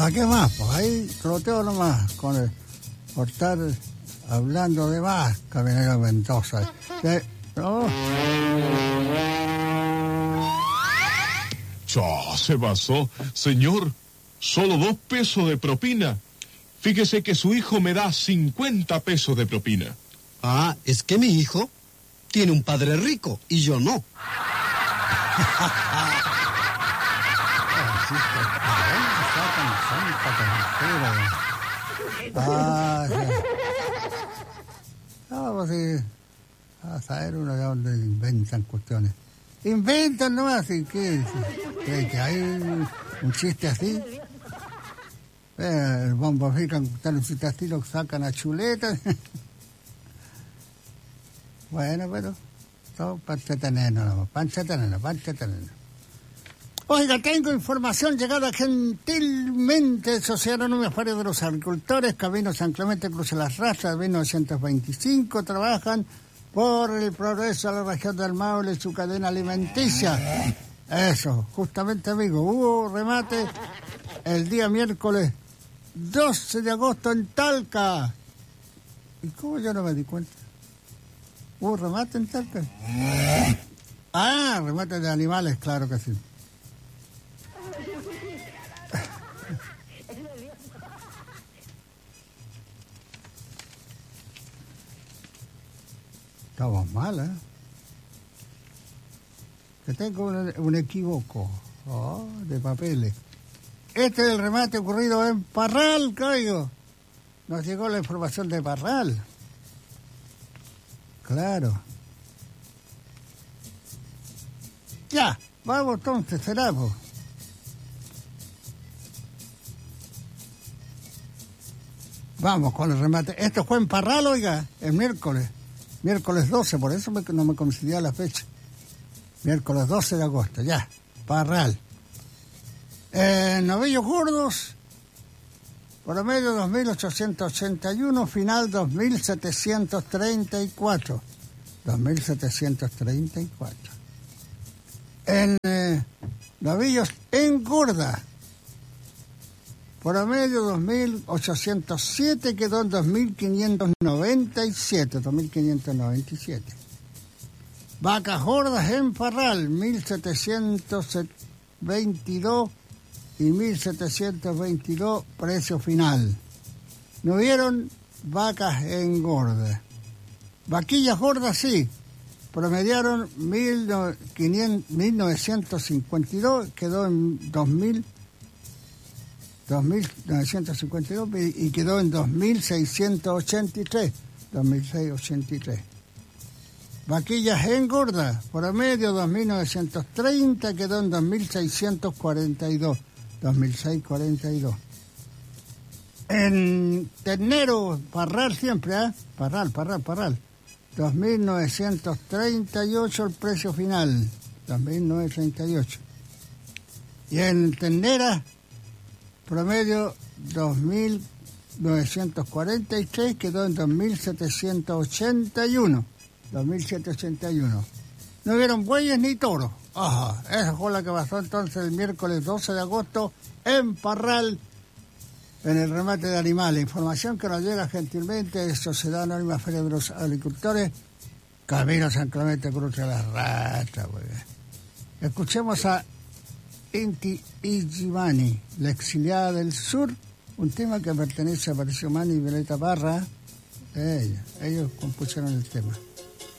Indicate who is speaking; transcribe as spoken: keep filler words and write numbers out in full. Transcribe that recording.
Speaker 1: ¿A qué más? Pues ahí troteo nomás, con el, por estar hablando de más, Camionero Mendoza. ¿Qué? ¿No?
Speaker 2: Ya, se pasó. Señor, solo dos pesos de propina. Fíjese que su hijo me da cincuenta pesos de propina.
Speaker 3: Ah, es que mi hijo tiene un padre rico y yo no.
Speaker 1: Ah, sí. No, pues sí. A saber uno de dónde inventan cuestiones. Inventan nomás, ¿y qué? ¿Que, que hay un, un chiste así? Eh, el bombo fican, tal un chiste así, lo sacan a chuletas. Bueno, pero todo para entretenernos, nomás, para entretenernos, para entretenernos. Oiga, tengo información llegada gentilmente de Sociedad Anónima Feria de los Agricultores, Camino San Clemente, Cruce Las Razas, mil novecientos veinticinco, trabajan por el progreso de la región del Maule y su cadena alimenticia. Eso, justamente, amigo, hubo remate el día miércoles doce de agosto en Talca. ¿Y cómo yo no me di cuenta? ¿Hubo remate en Talca? Ah, remate de animales, claro que sí. Estamos mal, ¿eh? Que tengo un, un equívoco oh, de papeles. Este es el remate ocurrido en Parral, caigo. Nos llegó la información de Parral. Claro. Ya, vamos entonces, será, pues. Vamos con el remate. Esto fue en Parral, oiga, el miércoles. Miércoles doce, por eso me, no me coincidía la fecha. Miércoles doce de agosto, ya. Parral. Eh, novillos gordos, promedio dos mil ochocientos ochenta y uno, final dos mil setecientos treinta y cuatro. dos mil setecientos treinta y cuatro. En eh, novillos engorda, promedio dos mil ochocientos siete, quedó en dos mil quinientos noventa y siete. dos mil quinientos noventa y siete. Vacas gordas en Parral, mil setecientos veintidós y mil setecientos veintidós, precio final. No hubieron vacas engordas. Vaquillas gordas sí, promediaron mil novecientos cincuenta y dos, quedó en dos mil novecientos cincuenta y dos y quedó en dos mil seiscientos ochenta y tres. dos mil seiscientos ochenta y tres. Vaquillas engordas, promedio dos mil novecientos treinta, quedó en dos mil seiscientos cuarenta y dos. dos mil seiscientos cuarenta y dos. En ternero, Parral siempre, ¿eh? Parral, Parral, Parral. dos mil novecientos treinta y ocho el precio final. dos mil novecientos treinta y ocho. Y en ternera, promedio dos mil novecientos cuarenta y tres, quedó en dos mil setecientos ochenta y uno. dos mil setecientos ochenta y uno. No hubieron bueyes ni toros. Ajá, esa fue la que pasó entonces el miércoles doce de agosto en Parral, en el remate de animales. Información que nos llega gentilmente de Sociedad Anónima Feria de los Agricultores, Camino San Clemente, Cruce Las Razas. Escuchemos a Inti Illimani, la exiliada del sur, un tema que pertenece a Patricio Mani y Violeta Parra. Ellos, ellos compusieron el tema.